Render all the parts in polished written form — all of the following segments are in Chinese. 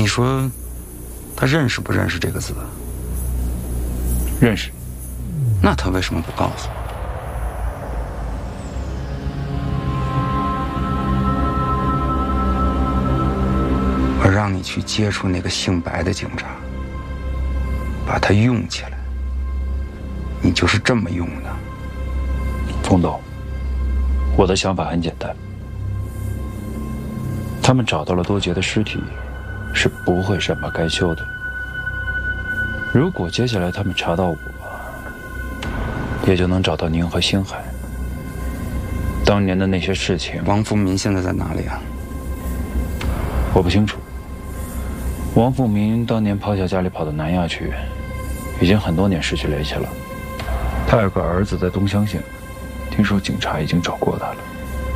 你说他认识不认识这个字？ 认识。 那他为什么不告诉我？我让你去接触那个姓白的警察，把他用起来，你就是这么用的。 冯董，我的想法很简单。他们找到了多杰的尸体，是不会善罢甘休的。如果接下来他们查到我，也就能找到您和星海。当年的那些事情， 王富民现在在哪里啊？ 我不清楚。王富民当年抛下家里跑到南亚去，已经很多年失去联系了。他有个儿子在东乡县，听说警察已经找过他了。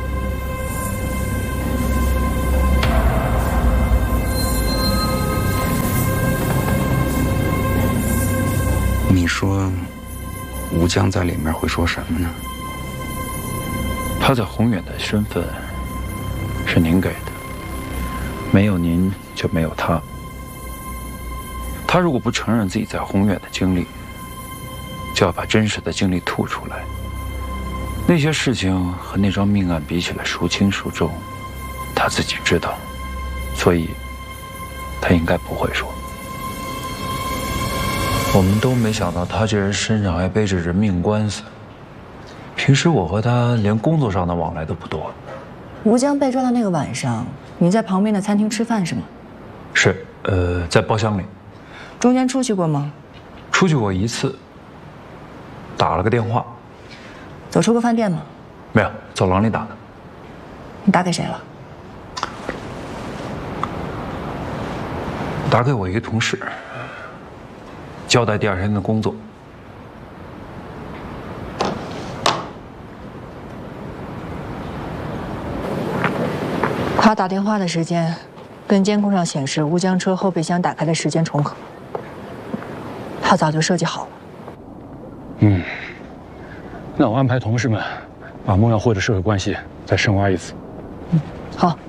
你说吴江在里面会说什么呢？ 他在宏远的身份是您给的，没有您就没有他。他如果不承认自己在宏远的经历，就要把真实的经历吐出来。那些事情和那桩命案比起来孰轻孰重，他自己知道，所以他应该不会说。我们都没想到他这人身上还背着人命官司。平时我和他连工作上的往来都不多。 吴江被抓的那个晚上，你在旁边的餐厅吃饭是吗？ 是，在包厢里。 中间出去过吗？ 出去过一次，打了个电话。 走出过饭店吗？ 没有，走廊里打的。 你打给谁了？ 打给我一个同事，交代第二天的工作。 他打电话的时间，跟监控上显示吴江车后备箱打开的时间重合。他早就设计好了。 那我安排同事们把孟耀辉的社会关系再深挖一次。 好。